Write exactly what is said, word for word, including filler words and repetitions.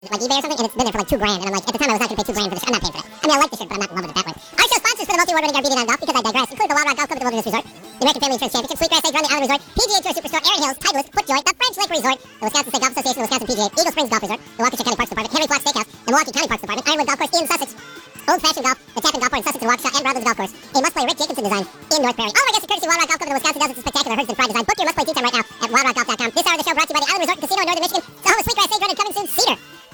like eBay or something, and it's been there for like two grand, and I'm like, at the time I was not going to pay two grand for this. I'm not paying for that. I mean, I like the shirt, but I'm not in love with it that way. Our show sponsors for the multi-award winning R B D nine golf, because I digress, include the Wild Rock Golf Club at the Wilderness Resort, the American Family Insurance Championship, Sweetgrass Stage Run, the Island Resort, P G A Tour Superstore, Erin Hills, Titleist, FootJoy, the French Lake Resort, the Wisconsin State Golf Association, the Wisconsin P G A, Eagle Springs Golf Resort, the Waukesha County Parks Department, Henry Flock Steakhouse, the Milwaukee County Parks Department, Ironwood Golf Course in Sussex, Old Fashioned Golf, the Tappan Golf Course in Sussex and Waukesha, and Broadlands Golf Course. A must-play Rick Jacobson design in North Prairie. All of our guests are courtesy of Wild Rock Golf Club in Wisconsin. Does it's spectacular Herdston Fried design. Book your must-play tea time right now at wild rock golf dot com. This hour of the show brought to you by the Island Resort and Casino in Northern Michigan. The home of Sweetgrass Stage Run and coming soon, Cedar.